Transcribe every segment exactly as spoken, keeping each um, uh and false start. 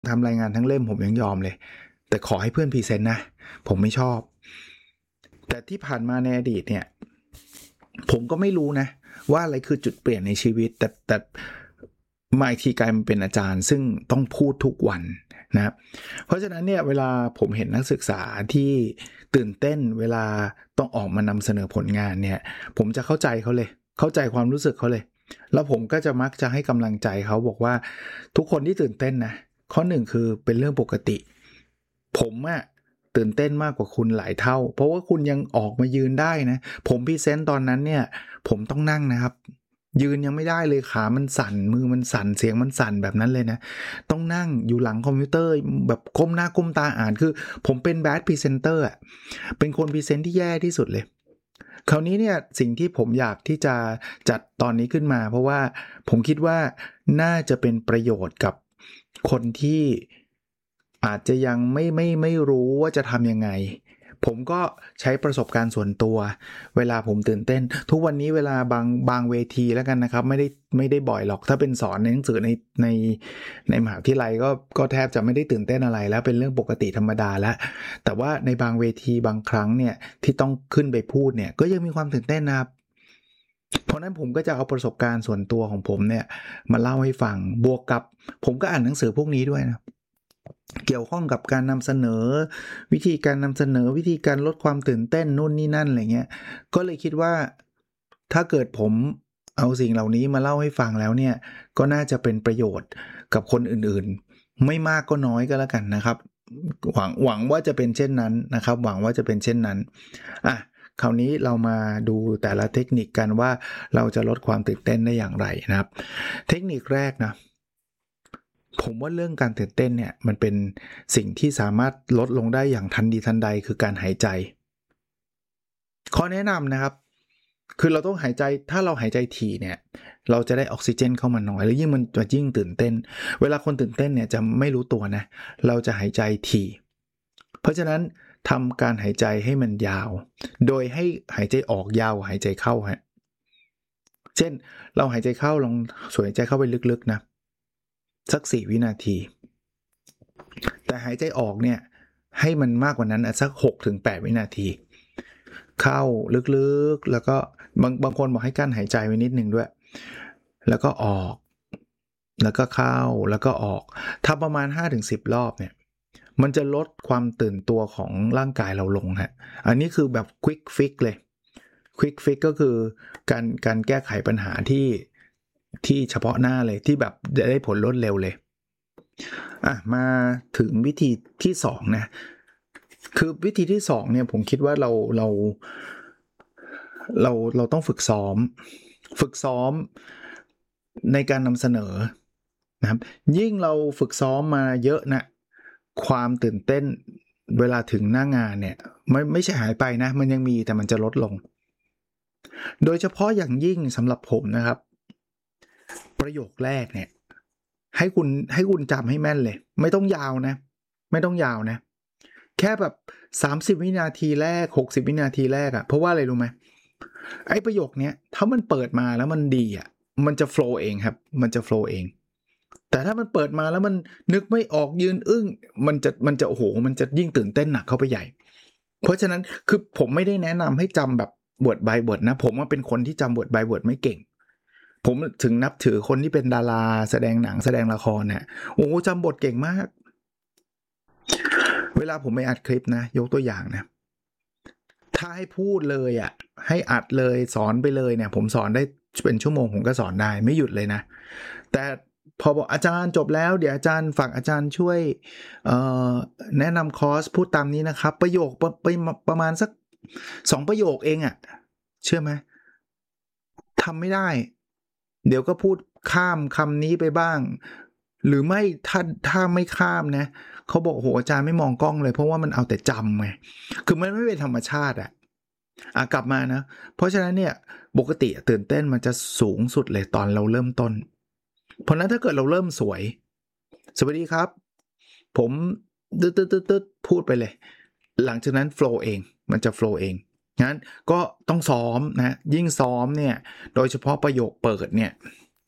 ทำรายงานทั้งเล่มผมยังยอมเลยแต่ขอให้เพื่อนพรีเซนต์นะผมไม่ชอบแต่ที่ผ่านมาในอดีตเนี่ยผมก็ไม่รู้นะว่าอะไรคือจุดเปลี่ยนในชีวิตแต่แต่มาอีกทีกลายมาเป็นอาจารย์ซึ่งต้องพูดทุกวันนะครับเพราะฉะนั้นเนี่ยเวลาผมเห็นนักศึกษาที่ตื่นเต้นเวลาต้องออกมานำเสนอผลงานเนี่ยผมจะเข้าใจเขาเลยเข้าใจความรู้สึกเขาเลยแล้วผมก็จะมักจะให้กำลังใจเขาบอกว่าทุกคนที่ตื่นเต้นนะข้อหนึ่งคือเป็นเรื่องปกติผมอะตื่นเต้นมากกว่าคุณหลายเท่าเพราะว่าคุณยังออกมายืนได้นะผมพรีเซนต์ตอนนั้นเนี่ยผมต้องนั่งนะครับยืนยังไม่ได้เลยขามันสั่นมือมันสั่นเสียงมันสั่นแบบนั้นเลยนะต้องนั่งอยู่หลังคอมพิวเตอร์แบบก้มหน้าก้มตาอ่านคือผมเป็นแบดพรีเซนเตอร์อ่ะเป็นคนพรีเซนต์ที่แย่ที่สุดเลยคราวนี้เนี่ยสิ่งที่ผมอยากที่จะจัดตอนนี้ขึ้นมาเพราะว่าผมคิดว่าน่าจะเป็นประโยชน์กับคนที่อาจจะยังไม่ไม่ไม่รู้ว่าจะทำยังไงผมก็ใช้ประสบการณ์ส่วนตัวเวลาผมตื่นเต้นทุกวันนี้เวลาบางบางเวทีแล้วกันนะครับไม่ได้ไม่ได้บ่อยหรอกถ้าเป็นสอนในหนังสือในในในมหาวิทยาลัยก็ก็แทบจะไม่ได้ตื่นเต้นอะไรแล้วเป็นเรื่องปกติธรรมดาแล้วแต่ว่าในบางเวทีบางครั้งเนี่ยที่ต้องขึ้นไปพูดเนี่ยก็ยังมีความตื่นเต้นนะครับเพราะนั้นผมก็จะเอาประสบการณ์ส่วนตัวของผมเนี่ยมาเล่าให้ฟังบวกกับผมก็อ่านหนังสือพวกนี้ด้วยนะเกี่ยวข้องกับการนำเสนอวิธีการนำเสนอวิธีการลดความตื่นเต้นนู่นนี่นั่นอะไรเงี้ยก็เลยคิดว่าถ้าเกิดผมเอาสิ่งเหล่านี้มาเล่าให้ฟังแล้วเนี่ยก็น่าจะเป็นประโยชน์กับคนอื่นๆไม่มากก็น้อยก็แล้วกันนะครับหวังหวังว่าจะเป็นเช่นนั้นนะครับหวังว่าจะเป็นเช่นนั้นอ่ะคราวนี้เรามาดูแต่ละเทคนิคกันว่าเราจะลดความตื่นเต้นได้อย่างไรนะครับเทคนิคแรกนะผมว่าเรื่องการตื่นเต้นเนี่ยมันเป็นสิ่งที่สามารถลดลงได้อย่างทันทีทันใดคือการหายใจข้อแนะนำนะครับคือเราต้องหายใจถ้าเราหายใจถี่เนี่ยเราจะได้ออกซิเจนเข้ามาน้อยแล้วยิ่งมันจะยิ่งตื่นเต้นเวลาคนตื่นเต้นเนี่ยจะไม่รู้ตัวนะเราจะหายใจถี่เพราะฉะนั้นทำการหายใจให้มันยาวโดยให้หายใจออกยาวหายใจเข้าฮะเช่นเราหายใจเข้าลองสูดหายใจเข้าไปลึกๆนะสักสี่วินาทีแต่หายใจออกเนี่ยให้มันมากกว่านั้นสัก หกถึงแปด วินาทีเข้าลึกๆแล้วก็บางบางคนบอกให้กั้นหายใจไว้นิดนึงด้วยแล้วก็ออกแล้วก็เข้าแล้วก็ออกถ้าประมาณ ห้าถึงสิบ รอบเนี่ยมันจะลดความตื่นตัวของร่างกายเราลงฮะอันนี้คือแบบ quick fix เลย quick fix ก็คือการการแก้ไขปัญหาที่ที่เฉพาะหน้าเลยที่แบบจะได้ผลรวดเร็วเลยอ่ะมาถึงวิธีที่สองนะคือวิธีที่สองเนี่ยผมคิดว่าเราเราเราเราต้องฝึกซ้อมฝึกซ้อมในการนำเสนอนะครับยิ่งเราฝึกซ้อมมาเยอะนะความตื่นเต้นเวลาถึงหน้างานเนี่ยไม่ไม่ใช่หายไปนะมันยังมีแต่มันจะลดลงโดยเฉพาะอย่างยิ่งสำหรับผมนะครับประโยคแรกเนี่ยให้คุณให้คุณจำให้แม่นเลยไม่ต้องยาวนะไม่ต้องยาวนะแค่แบบสามสิบวินาทีแรกหกสิบวินาทีแรกอะเพราะว่าอะไรรู้ไหมไอ้ประโยคเนี้ยถ้ามันเปิดมาแล้วมันดีอะมันจะโฟลว์เองครับมันจะโฟลว์เองแต่ถ้ามันเปิดมาแล้วมันนึกไม่ออกยืนอึ้งมันจะมันจะโอ้โหมันจะยิ่งตื่นเต้นหนักเข้าไปใหญ่เพราะฉะนั้นคือผมไม่ได้แนะนำให้จำแบบบท by บทนะผมว่าเป็นคนที่จำบท by บทไม่เก่งผมถึงนับถือคนที่เป็นดาราแสดงหนังแสดงละครเนี่ยโอ้จำบทเก่งมากเวลาผมไปอัดคลิปนะยกตัวอย่างนะถ้าให้พูดเลยอ่ะให้อัดเลยสอนไปเลยเนี่ยผมสอนได้เป็นชั่วโมงผมก็สอนได้ไม่หยุดเลยนะแต่พอบอกอาจารย์จบแล้วเดี๋ยวอาจารย์ฝากอาจารย์ช่วยเอ่อแนะนำคอร์สพูดตามนี้นะครับประโยคไปประมาณสักสองประโยคเองอ่ะเชื่อไหมทำไม่ได้เดี๋ยวก็พูดข้ามคำนี้ไปบ้างหรือไม่ถ้าถ้าไม่ข้ามนะเขาบอกโหอาจารย์ไม่มองกล้องเลยเพราะว่ามันเอาแต่จำไงคือมันไม่เป็นธรรมชาติอ่ะอ่ะกลับมานะเพราะฉะนั้นเนี่ยปกติตื่นเต้นมันจะสูงสุดเลยตอนเราเริ่มต้นเพราะนั้นถ้าเกิดเราเริ่มสวยสวัสดีครับผมตึ๊ดตึ๊ดตึ๊ดตึ๊ดพูดไปเลยหลังจากนั้นโฟลว์เองมันจะโฟลว์เองงั้นก็ต้องซ้อมนะยิ่งซ้อมเนี่ยโดยเฉพาะประโยคเปิดเนี่ย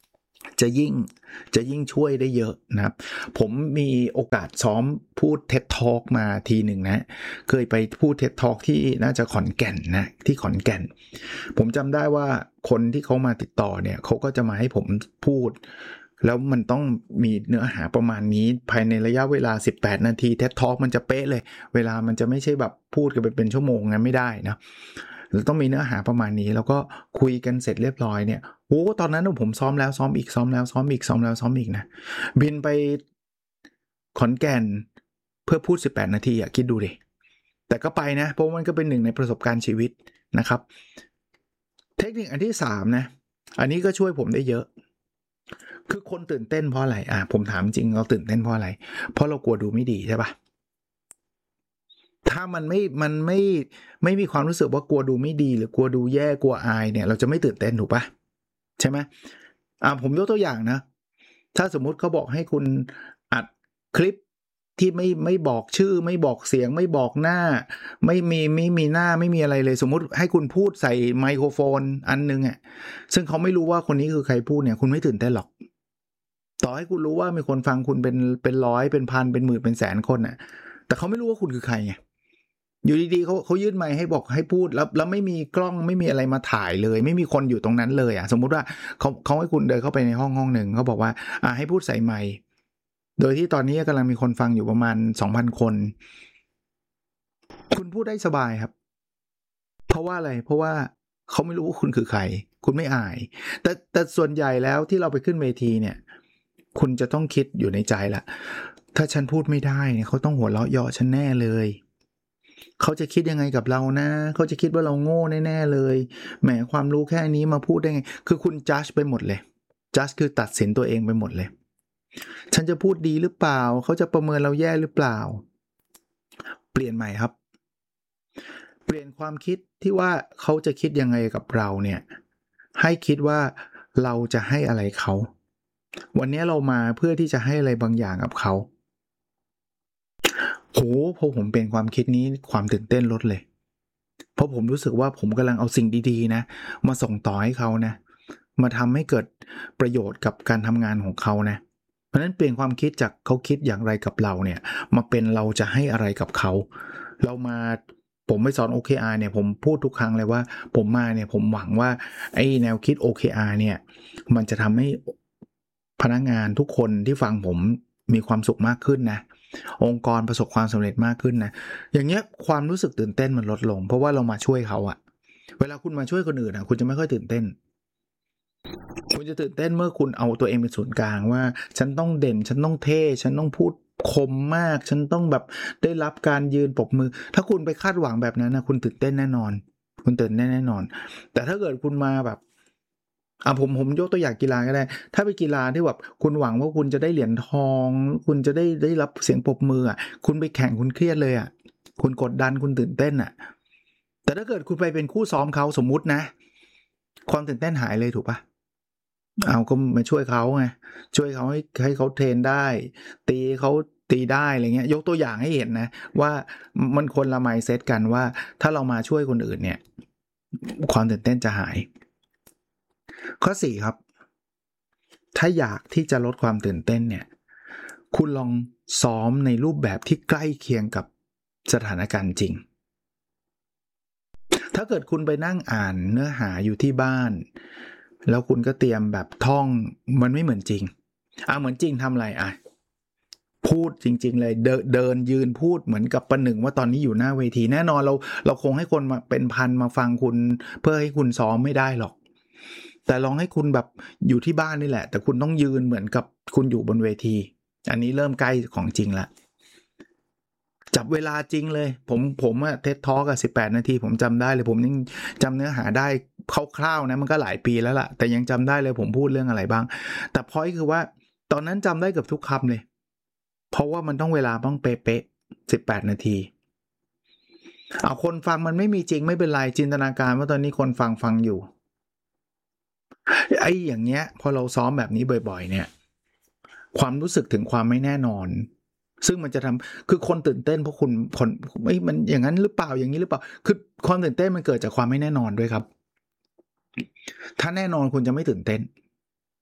จะยิ่งจะยิ่งช่วยได้เยอะนะครับผมมีโอกาสซ้อมพูด ที อี ดี Talk มาทีหนึ่งนะเคยไปพูด ที อี ดี Talk ที่น่าจะขอนแก่นนะที่ขอนแก่นผมจำได้ว่าคนที่เขามาติดต่อเนี่ยเขาก็จะมาให้ผมพูดแล้วมันต้องมีเนื้อหาประมาณนี้ภายในระยะเวลาสิบแปดนาที ที อี ดี Talk มันจะเป๊ะเลยเวลามันจะไม่ใช่แบบพูดกันไปเป็นชั่วโมงนะไม่ได้นะเราต้องมีเนื้อหาประมาณนี้แล้วก็คุยกันเสร็จเรียบร้อยเนี่ยโอ้ตอนนั้นผมซ้อมแล้วซ้อมอีกซ้อมแล้วซ้อมอีกซ้อมแล้วซ้อมอีกนะบินไปขอนแก่นเพื่อพูดสิบแปดนาทีอ่ะคิดดูดิแต่ก็ไปนะเพราะมันก็เป็นหนึ่งในประสบการณ์ชีวิตนะครับเทคนิคอันที่สามนะอันนี้ก็ช่วยผมได้เยอะคือคนตื่นเต้นเพราะอะไรอ่ะผมถามจริงเราตื่นเต้นเพราะอะไรเพราะเรากลัวดูไม่ดีใช่ปะถ้ามันไม่มันไม่ไม่มีความรู้สึกว่ากลัวดูไม่ดีหรือกลัวดูแย่กลัวอายเนี่ยเราจะไม่ตื่นเต้นถูกปะใช่ไหมอ่าผมยกตัวอย่างนะถ้าสมมุติเขาบอกให้คุณอัดคลิปที่ไม่ไม่บอกชื่อไม่บอกเสียงไม่บอกหน้าไม่มีไม่มีหน้าไม่มีอะไรเลยสมมุติให้คุณพูดใส่ไมโครโฟนอันนึงอ่ะซึ่งเขาไม่รู้ว่าคนนี้คือใครพูดเนี่ยคุณไม่ตื่นเต้นหรอกต่อให้คุณรู้ว่ามีคนฟังคุณเป็นเป็นร้อยเป็นพันเป็นหมื่นเป็นแสนคนน่ะแต่เขาไม่รู้ว่าคุณคือใครไงอยู่ดีๆเขาเขายื่นไมค์ให้บอกให้พูดแล้วแล้วไม่มีกล้องไม่มีอะไรมาถ่ายเลยไม่มีคนอยู่ตรงนั้นเลยอ่ะสมมุติว่าเขาเขาให้คุณเดินเข้าไปในห้องห้องหนึ่งเขาบอกว่าอ่าให้พูดใส่ไมค์โดยที่ตอนนี้กำลังมีคนฟังอยู่ประมาณ สองพัน คนคุณพูดได้สบายครับเพราะว่าอะไรเพราะว่าเขาไม่รู้ว่าคุณคือใครคุณไม่อายแต่แต่ส่วนใหญ่แล้วที่เราไปขึ้นเวทีเนี่ยคุณจะต้องคิดอยู่ในใจละถ้าฉันพูดไม่ได้เนี่ยเขาต้องหัวเราะเยาะฉันแน่เลยเขาจะคิดยังไงกับเรานะเขาจะคิดว่าเราโง่แน่ๆเลยแหมความรู้แค่นี้มาพูดได้ไงคือคุณจัดไปหมดเลยจัดคือตัดสินตัวเองไปหมดเลยฉันจะพูดดีหรือเปล่าเขาจะประเมินเราแย่หรือเปล่าเปลี่ยนใหม่ครับเปลี่ยนความคิดที่ว่าเขาจะคิดยังไงกับเราเนี่ยให้คิดว่าเราจะให้อะไรเขาวันนี้เรามาเพื่อที่จะให้อะไรบางอย่างกับเขาโหพอผมเป็นความคิดนี้ความตื่นเต้นลดเลยเพราะผมรู้สึกว่าผมกำลังเอาสิ่งดีๆนะมาส่งต่อให้เขานะมาทำให้เกิดประโยชน์กับการทำงานของเขานะเพราะนั้นเปลี่ยนความคิดจากเขาคิดอย่างไรกับเราเนี่ยมาเป็นเราจะให้อะไรกับเขาเรามาผมไปสอน โอ เค อาร์ เนี่ยผมพูดทุกครั้งเลยว่าผมมาเนี่ยผมหวังว่าไอ้แนวคิด โอ เค อาร์ เนี่ยมันจะทำให้พนักงานทุกคนที่ฟังผมมีความสุขมากขึ้นนะองค์กรประสบความสำเร็จมากขึ้นนะอย่างเงี้ยความรู้สึกตื่นเต้นมันลดลงเพราะว่าเรามาช่วยเขาอะเวลาคุณมาช่วยคนอื่นอะคุณจะไม่ค่อยตื่นเต้นคุณจะตื่นเต้นเมื่อคุณเอาตัวเองเป็นศูนย์กลางว่าฉันต้องเด่นฉันต้องเท่ฉันต้องพูดคมมากฉันต้องแบบได้รับการยืนปรบมือถ้าคุณไปคาดหวังแบบนั้นนะคุณตื่นเต้นแน่นอนคุณตื่นเต้นแน่นอนแต่ถ้าเกิดคุณมาแบบอ่ะผมผมยกตัวอย่างกีฬาก็ได้ถ้าเป็นกีฬาที่แบบคุณหวังว่าคุณจะได้เหรียญทองคุณจะได้ได้รับเสียงปรบมืออ่ะคุณไปแข่งคุณเครียดเลยอ่ะคุณกดดันคุณตื่นเต้นอ่ะแต่ถ้าเกิดคุณไปเป็นคู่ซ้อมเขาสมมุตินะความตื่นเต้นหายเลยถูกปะเอาก็มาช่วยเขาไงช่วยเขาให้ให้เขาเทรนได้ตีเขาตีได้อะไรเงี้ยยกตัวอย่างให้เห็นนะว่ามันคนละ mindset กันว่าถ้าเรามาช่วยคนอื่นเนี่ยความตื่นเต้นจะหายข้อสี่ครับถ้าอยากที่จะลดความตื่นเต้นเนี่ยคุณลองซ้อมในรูปแบบที่ใกล้เคียงกับสถานการณ์จริงถ้าเกิดคุณไปนั่งอ่านเนื้อหาอยู่ที่บ้านแล้วคุณก็เตรียมแบบท่องมันไม่เหมือนจริงอ่ะเหมือนจริงทำอะไรอ่ะพูดจริงๆเลยเดินเดินยืนพูดเหมือนกับประหนึ่งว่าตอนนี้อยู่หน้าเวทีแน่นอนเราเราคงให้คนมาเป็นพันมาฟังคุณเพื่อให้คุณซ้อมไม่ได้หรอกแต่ลองให้คุณแบบอยู่ที่บ้านนี่แหละแต่คุณต้องยืนเหมือนกับคุณอยู่บนเวทีอันนี้เริ่มใกล้ของจริงละจับเวลาจริงเลยผมผมอะเท็ดทอล์กอะสิบแปดนาทีผมจำได้เลยผมยังจำเนื้อหาได้คร่าวๆนะมันก็หลายปีแล้วล่ะแต่ยังจำได้เลยผมพูดเรื่องอะไรบ้างแต่พอยคือว่าตอนนั้นจำได้เกือบทุกคำเลยเพราะว่ามันต้องเวลาต้องเป๊ะๆสิบแปดนาทีเอาคนฟังมันไม่มีจริงไม่เป็นไรจินตนาการว่าตอนนี้คนฟังฟังอยู่ไอ้อย่างเงี้ยพอเราซ้อมแบบนี้บ่อยๆเนี่ยความรู้สึกถึงความไม่แน่นอนซึ่งมันจะทำคือคนตื่นเต้นเพราะคุณคนไม่มันอย่างนั้นหรือเปล่าอย่างนี้หรือเปล่าคือความตื่นเต้นมันเกิดจากความไม่แน่นอนด้วยครับถ้าแน่นอนคุณจะไม่ตื่นเต้น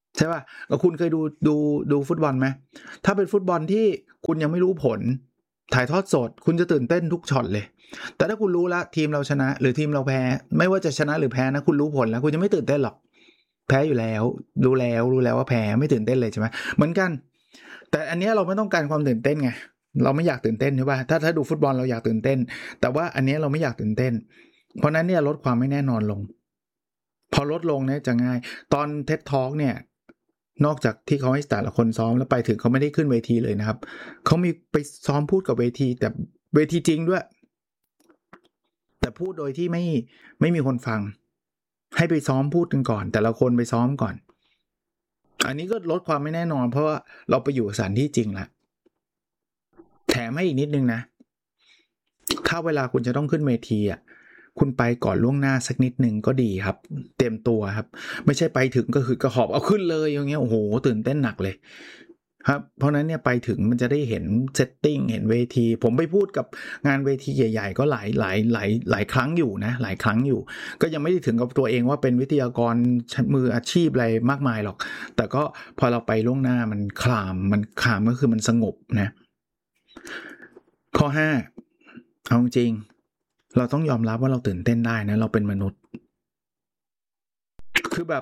ใช่ป่ะแล้วคุณเคยดูดูดูฟุตบอลไหมถ้าเป็นฟุตบอลที่คุณยังไม่รู้ผลถ่ายทอดสดคุณจะตื่นเต้นทุกช็อตเลยแต่ถ้าคุณรู้แล้วทีมเราชนะหรือทีมเราแพ้ไม่ว่าจะชนะหรือแพ้นะคุณรู้ผลแล้วคุณจะไม่ตื่นเต้นหรอกแพ้อยู่แล้วรู้แล้วรู้แล้วว่าแพ้ไม่ตื่นเต้นเลยใช่ไหมเหมือนกันแต่อันนี้เราไม่ต้องการความตื่นเต้นไงเราไม่อยากตื่นเต้นใช่ป่ะถ้าถ้าดูฟุตบอลเราอยากตื่นเต้นแต่ว่าอันนี้เราไม่อยากตื่นเต้นเพราะนั้นเนี่ยลดความไม่แน่นอนลงพอลดลงเนี่ยจะง่ายตอน ที อี ดี Talk เนี่ยนอกจากที่เขาให้แต่ละคนซ้อมแล้วไปถึงเขาไม่ได้ขึ้นเวทีเลยนะครับเขามีไปซ้อมพูดกับเวทีแต่เวทีจริงด้วยแต่พูดโดยที่ไม่ไม่มีคนฟังให้ไปซ้อมพูดกันก่อนแต่ละคนไปซ้อมก่อนอันนี้ก็ลดความไม่แน่นอนเพราะว่าเราไปอยู่สถานที่จริงละแถมให้อีกนิดนึงนะถ้าเวลาคุณจะต้องขึ้นเวทีอ่ะคุณไปก่อนล่วงหน้าสักนิดนึงก็ดีครับเตรียมตัวครับไม่ใช่ไปถึงก็คือกระหอบเอาขึ้นเลยอย่างเงี้ยโอ้โหตื่นเต้นหนักเลยครับเพราะนั้นเนี่ยไปถึงมันจะได้เห็นเซตติ้งเห็นเวทีผมไปพูดกับงานเวทีใหญ่ๆก็หลายหลายหลายหลายครั้งอยู่นะหลายครั้งอยู่ก็ยังไม่ได้ถึงกับตัวเองว่าเป็นวิทยากรมืออาชีพอะไรมากมายหรอกแต่ก็พอเราไปล่วงหน้ามันคลามมันคลามก็คือมันสงบนะข้อห้าเอาจริงเราต้องยอมรับว่าเราตื่นเต้นได้นะเราเป็นมนุษย์คือแบบ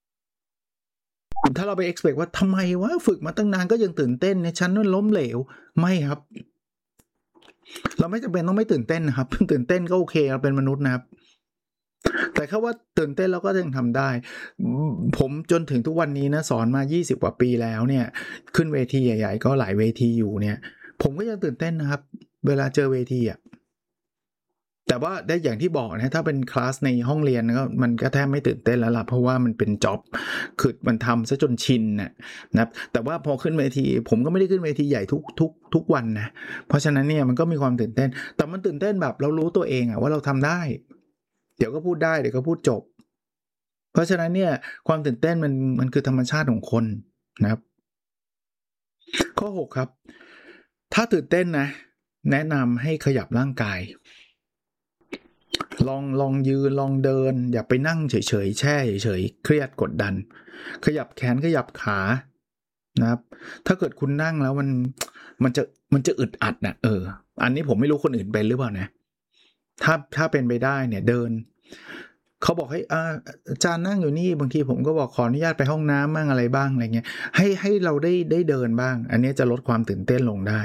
ถ้าเราไป expect ว่าทำไมวะฝึกมาตั้งนานก็ยังตื่นเต้นเนี่ยฉันนั่นล้มเหลวไม่ครับเราไม่จำเป็นต้องไม่ตื่นเต้นนะครับตื่นเต้นก็โอเคเราเป็นมนุษย์นะครับแต่แค่ว่าตื่นเต้นเราก็ยังทำได้ผมจนถึงทุกวันนี้นะสอนมายี่สิบกว่าปีแล้วเนี่ยขึ้นเวทีใหญ่ๆก็หลายเวทีอยู่เนี่ยผมก็ยังตื่นเต้นนะครับเวลาเจอเวทีอ่ะแต่ว่าได้อย่างที่บอกนะถ้าเป็นคลาสในห้องเรียนก็มันก็แทบไม่ตื่นเต้นแล้วล่ะเพราะว่ามันเป็นจ็อบคือมันทำซะจนชินนะนะแต่ว่าพอขึ้นเวทีผมก็ไม่ได้ขึ้นเวทีใหญ่ทุกทุกทุกวันนะเพราะฉะนั้นเนี่ยมันก็มีความตื่นเต้นแต่มันตื่นเต้นแบบเรารู้ตัวเองอะว่าเราทำได้เดี๋ยวก็พูดได้เดี๋ยวก็พูดจบเพราะฉะนั้นเนี่ยความตื่นเต้นมันมันคือธรรมชาติของคนนะครับข้อหกครับถ้าตื่นเต้นนะแนะนำให้ขยับร่างกายลองลองยืนลองเดินอย่าไปนั่งเฉยๆแช่เฉยๆเครียดกดดันขยับแขนขยับขานะครับถ้าเกิดคุณนั่งแล้วมันมันจะมันจะอึดอัดนะเอออันนี้ผมไม่รู้คนอื่นเป็นหรือเปล่านะถ้าถ้าเป็นไปได้เนี่ยเดินเขาบอกให้อาจารย์นั่งอยู่นี่บางทีผมก็บอกขออนุญาตไปห้องน้ำบ้างอะไรบ้างอะไรเงี้ยให้ให้เราได้ได้เดินบ้างอันนี้จะลดความตื่นเต้นลงได้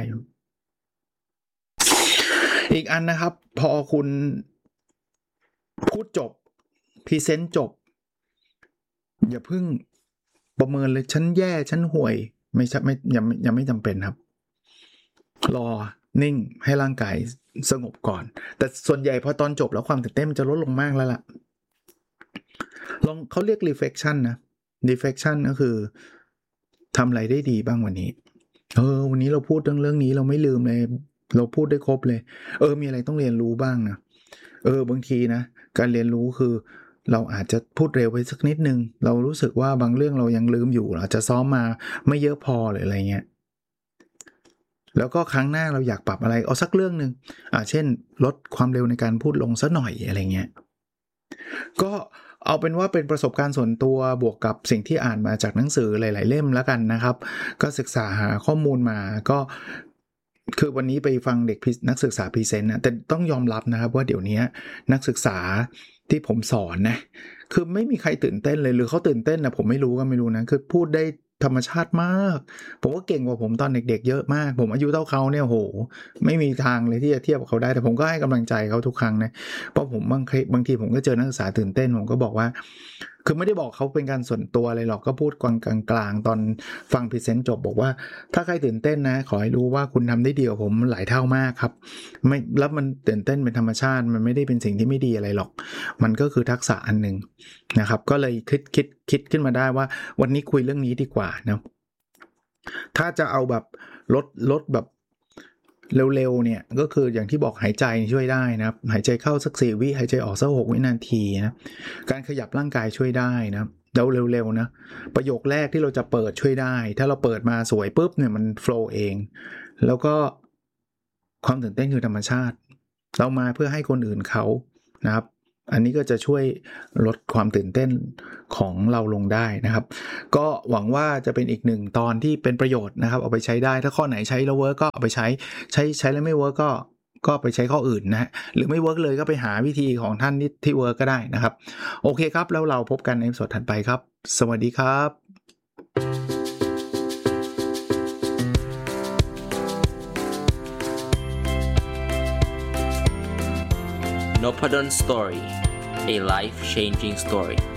อีกอันนะครับพอคุณพูดจบพรีเซนต์จบอย่าเพิ่งประเมินเลยฉันแย่ฉันห่วยไม่ใช่ไม่ยังยังไม่จำเป็นครับรอนิ่งให้ร่างกายสงบก่อนแต่ส่วนใหญ่พอตอนจบแล้วความตื่นเต้นมันจะลดลงมากแล้วล่ะลองเขาเรียก reflection นะ reflection ก็คือทำอะไรได้ดีบ้างวันนี้เออวันนี้เราพูดเรื่องเรื่องนี้เราไม่ลืมเลยเราพูดได้ครบเลยเออมีอะไรต้องเรียนรู้บ้างนะเออบางทีนะการเรียนรู้คือเราอาจจะพูดเร็วไปสักนิดนึงเรารู้สึกว่าบางเรื่องเรายังลืมอยู่อาจจะซ้อมมาไม่เยอะพอหรืออะไรเงี้ยแล้วก็ครั้งหน้าเราอยากปรับอะไรเอาสักเรื่องนึงอ่าเช่นลดความเร็วในการพูดลงสักหน่อยอะไรเงี้ยก็เอาเป็นว่าเป็นประสบการณ์ส่วนตัวบวกกับสิ่งที่อ่านมาจากหนังสือหลายๆเล่มแล้วกันนะครับก็ศึกษาหาข้อมูลมาก็คือวันนี้ไปฟังเด็กนักศึกษาพรีเซนต์นะแต่ต้องยอมรับนะครับว่าเดี๋ยวนี้นักศึกษาที่ผมสอนนะคือไม่มีใครตื่นเต้นเลยหรือเขาตื่นเต้นนะผมไม่รู้ก็ไม่รู้นะคือพูดได้ธรรมชาติมากผมว่าเก่งกว่าผมตอนเด็กๆเยอะมากผมอายุเท่าเขาเนี่ยโหไม่มีทางเลยที่จะเทียบกับเขาได้แต่ผมก็ให้กำลังใจเขาทุกครั้งนะเพราะผมบางบางทีผมก็เจอนักศึกษาตื่นเต้นผมก็บอกว่าคือไม่ได้บอกเขาเป็นการส่วนตัวอะไรหรอกก็พูดกลางกลางๆตอนฟังพรีเซนต์จบบอกว่าถ้าใครตื่นเต้นนะขอให้รู้ว่าคุณทำได้ดีกว่าผมหลายเท่ามากครับไม่แล้วมันตื่นเต้นเป็นธรรมชาติมันไม่ได้เป็นสิ่งที่ไม่ดีอะไรหรอกมันก็คือทักษะอันนึงนะครับก็เลยคิดคิดคิดขึ้นมาได้ว่าวันนี้คุยเรื่องนี้ดีกว่านะถ้าจะเอาแบบลดลดแบบเร็วๆเนี่ยก็คืออย่างที่บอกหายใจช่วยได้นะครับหายใจเข้าสักสี่วิหายใจออกสักหกวินาทีนะการขยับร่างกายช่วยได้นะแล้วเร็วๆนะประโยคแรกที่เราจะเปิดช่วยได้ถ้าเราเปิดมาสวยปุ๊บเนี่ยมันโฟลว์เองแล้วก็ความตื่นเต้นคือธรรมชาติเรามาเพื่อให้คนอื่นเขานะครับอันนี้ก็จะช่วยลดความตื่นเต้นของเราลงได้นะครับก็หวังว่าจะเป็นอีกหนึ่งตอนที่เป็นประโยชน์นะครับเอาไปใช้ได้ถ้าข้อไหนใช้แล้วเวิร์กก็เอาไปใช้ใช้ใช้แล้วไม่เวิร์กก็ก็ไปใช้ข้ออื่นนะฮะหรือไม่เวิร์กเลยก็ไปหาวิธีของท่านที่เวิร์กก็ได้นะครับโอเคครับแล้วเราพบกันในสดถัดไปครับสวัสดีครับ Nopadon Story, a life-changing story.